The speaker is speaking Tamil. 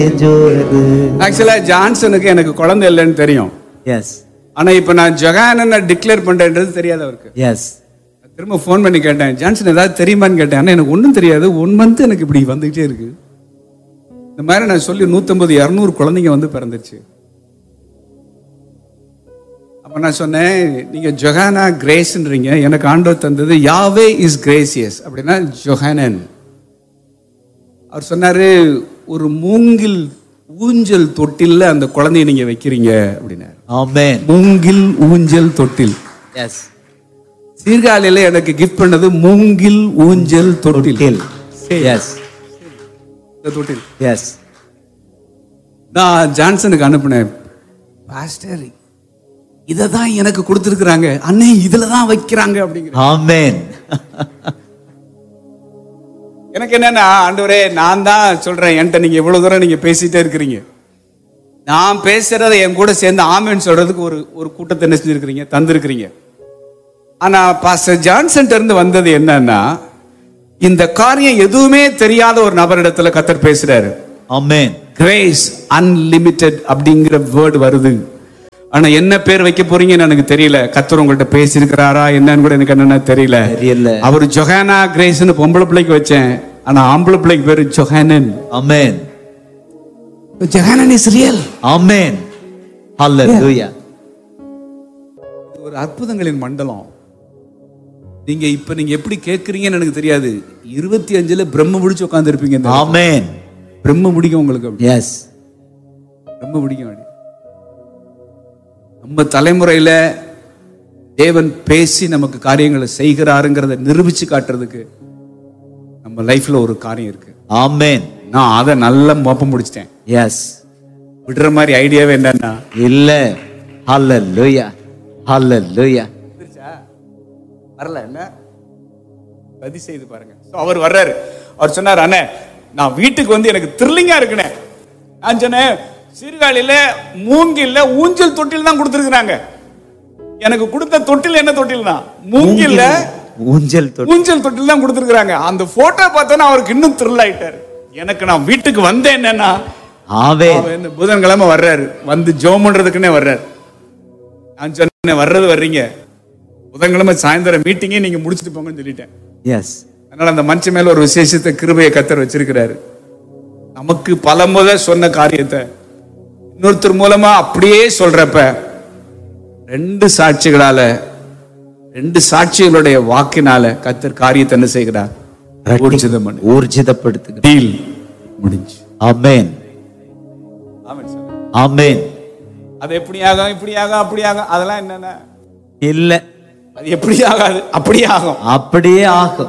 ஆக்சுவலா ஜான்சனுக்கு எனக்கு குழந்தை இல்லைன்னு தெரியும். எஸ். ஆனா இப்ப நான் ஜொஹானனை டிக்ளேர் பண்றேன்றது தெரியாது அவருக்கு. எஸ். திரும்ப ஃபோன் பண்ணி கேட்டேன், ஜான்சன் ஏதாவது தெரியுமான்னு கேட்டேன். ஆனா எனக்கு ஒன்றும் தெரியாது, 1 மந்த் எனக்கு இப்படி வந்துகிட்டே இருக்கு. இந்த மாதிரி நான் சொல்லி 150-200 குழந்தைங்க வந்து பிறந்துருச்சு. அப்ப நான் சொன்னேன், நீங்க ஜொஹானா கிரேஸ்ன்றீங்க, எனக்கு ஆண்டவர் தந்தது யாவே இஸ் கிரேசியஸ் அப்படின்னா ஜொஹானன். அவர் சொன்னாரு, ஒரு மூங்கில் ஊஞ்சல் தொட்டில்ல அந்த குழந்தைய நீங்க வைக்கிறீங்க அப்படின்னாரு. ஆமென். மூங்கில் ஊஞ்சல் தொட்டில். எஸ். சீர்காழியில எனக்கு கிஃப்ட் பண்ணது மூங்கில் ஊஞ்சல் தொட்டில். எஸ். தொட்டில். எஸ். நான் ஜான்சனுக்கு அனுப்புனேன், பாஸ்டர் இதை தான் எனக்கு கொடுத்துருக்குறாங்க அண்ணே, இதுல தான் வைக்கிறாங்க அப்படிங்கிற. ஆமென். எனக்கு என்னன்னா, ஆண்டவரே நான் தான் சொல்றேன், என்கிட்ட நீங்க எவ்வளவு தூரம் நீங்க பேசிட்டே இருக்கிறீங்க, நான் பேசுறதை என் கூட சேர்ந்து ஆமென் சொல்றதுக்கு ஒரு கூட்டத்தை என்ன செஞ்சிருக்கிறீங்க, தந்திருக்கிறீங்க. ஆனா பாஸ்டர் ஜான்சன் இருந்து வந்தது என்னன்னா, இந்த காரியம் எதுவுமே தெரியாத ஒரு நபரிடத்துல கர்த்தர் பேசுறாரு. ஆமென். கிரேஸ் அன்லிமிட்டெட் அப்படிங்கிற வேர்டு வருது. ஆனா என்ன பேர் வைக்க போறீங்கன்னு எனக்கு தெரியல. கர்த்தர் உங்கள்ட்ட பேசியிருக்கிறாரா என்னன்னு கூட எனக்கு என்னன்னா தெரியல. அவர் ஜொஹானா கிரேஸ்னு பொம்பளை பிள்ளைக்கு வச்சேன், ஆனா ஆம்பளை பிள்ளைக்கு பேரு Johanan. Amen. Johanan is real. ஆமென். ஹalleluya. ஒரு அற்புதங்களின் மண்டலம். நீங்க எப்படி கேட்கறீங்கன்னு எனக்கு தெரியாது. 25ல பிரம்ம முடிச்சு உட்கார்ந்து இருப்பீங்க. ஆமென். பிரம்ம முடிக்கும் உங்களுக்கு. எஸ். பிரம்ம முடிக்கும். நம்ம தலைமுறையில தேவன் பேசி நமக்கு காரியங்களை செய்கிறாருங்கிறத நிரூபிச்சு காட்டுறதுக்கு நம்ம லைஃப்ல ஒரு காரியம் இருக்கு. ஆமென். நான் அதை நல்லா மோப்ப முடிச்சிட்டேன். எஸ். விடுற மாதிரி ஐடியாவே என்னன்னா இல்ல. ஹalleluya. ஹalleluya. வரல என்ன பதி செய்து பாருங்க. அவர் வர்றாரு. அவர் சொன்னார், அண்ணே நான் வீட்டுக்கு வந்து எனக்கு த்ரில்லிங்கா இருக்குனே. நான் சொன்னேன், சீர்காழியில மூங்கில்ல ஊஞ்சல் தொட்டில் தான் கொடுத்துருக்காங்க. எனக்கு கொடுத்த தொட்டில் என்ன தொட்டில் தான், மூங்கில்ல ஊஞ்சல் தொட்டில் தான் கொடுத்துருக்காங்க. அந்த போட்டோ பார்த்தோன்னா அவருக்கு இன்னும் த்ரில் ஆயிட்டாரு. எனக்கு நான் வீட்டுக்கு வந்தேன் என்னன்னா, புதன்கிழமை வர்றாரு, வந்து ஜெபம் பண்றதுக்குன்னே வர்றாரு. நான் சொன்னேன், வர்றீங்க புதன்கிழமை சாயந்தரம் மீட்டிங்கே நீங்க முடிச்சுட்டு போங்கன்னு சொல்லிட்டேன். எஸ். அதனால அந்த மனுஷன் மேல ஒரு விசேஷத்தை கிருபையை கர்த்தர் வச்சிருக்கிறாரு. நமக்கு பல முறை சொன்ன காரியத்தை இன்னொருத்தர் மூலமா அப்படியே சொல்றப்ப 2 சாட்சிகளுடைய வாக்கினால கர்த்தர் காரியத்தை என்ன செய்கிறார், ஊர்ஜிதப்படுத்துகிறார். டீல் முடிஞ்சு. ஆமென். ஆமென். அது எப்படியாகும் இப்படியாகும் அப்படியாகும் அதெல்லாம் என்னன்னா இல்ல, அது எப்படி ஆகாது, அப்படியே ஆகும். அப்படியே ஆகும்.